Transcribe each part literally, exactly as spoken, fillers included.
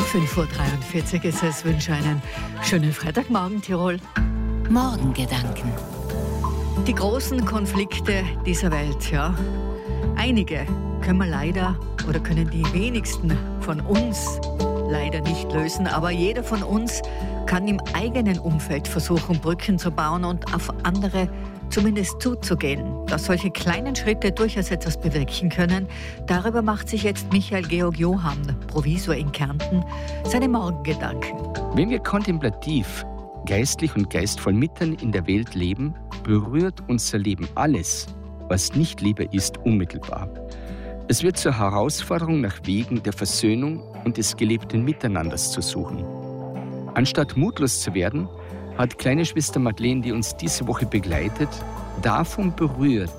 fünf Uhr dreiundvierzig ist es. Ich wünsche einen schönen Freitagmorgen, Tirol. Morgengedanken. Die großen Konflikte dieser Welt, ja. Einige können wir leider oder können die wenigsten von uns leider nicht lösen, aber jeder von uns kann im eigenen Umfeld versuchen, Brücken zu bauen und auf andere zumindest zuzugehen. Dass solche kleinen Schritte durchaus etwas bewirken können, darüber macht sich jetzt Michael Georg Johann, Provisor in Kärnten, seine Morgengedanken. Wenn wir kontemplativ, geistlich und geistvoll mitten in der Welt leben, berührt unser Leben alles, was nicht Liebe ist, unmittelbar. Es wird zur Herausforderung, nach Wegen der Versöhnung und des gelebten Miteinanders zu suchen. Anstatt mutlos zu werden, hat kleine Schwester Madeleine, die uns diese Woche begleitet, davon berührt,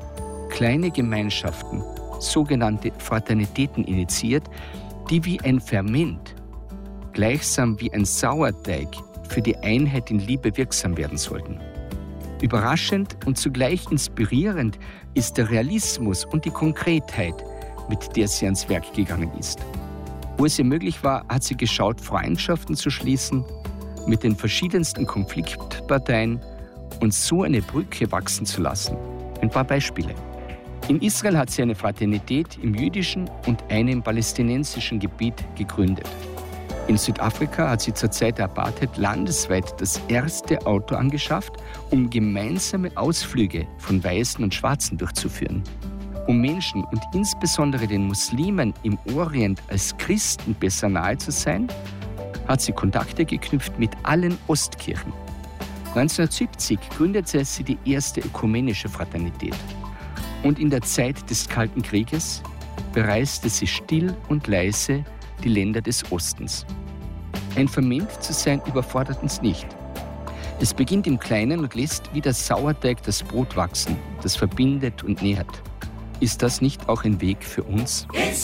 kleine Gemeinschaften, sogenannte Fraternitäten initiiert, die wie ein Ferment, gleichsam wie ein Sauerteig, für die Einheit in Liebe wirksam werden sollten. Überraschend und zugleich inspirierend ist der Realismus und die Konkretheit, mit der sie ans Werk gegangen ist. Wo es ihr möglich war, hat sie geschaut, Freundschaften zu schließen mit den verschiedensten Konfliktparteien und so eine Brücke wachsen zu lassen. Ein paar Beispiele. In Israel hat sie eine Fraternität im jüdischen und eine im palästinensischen Gebiet gegründet. In Südafrika hat sie zur Zeit der Apartheid landesweit das erste Auto angeschafft, um gemeinsame Ausflüge von Weißen und Schwarzen durchzuführen. Um Menschen und insbesondere den Muslimen im Orient als Christen besser nahe zu sein, hat sie Kontakte geknüpft mit allen Ostkirchen. neunzehnhundertsiebzig gründete sie die erste ökumenische Fraternität. Und in der Zeit des Kalten Krieges bereiste sie still und leise die Länder des Ostens. Ein Ferment zu sein überfordert uns nicht. Es beginnt im Kleinen und lässt wie der Sauerteig das Brot wachsen, das verbindet und nährt. Ist das nicht auch ein Weg für uns? It's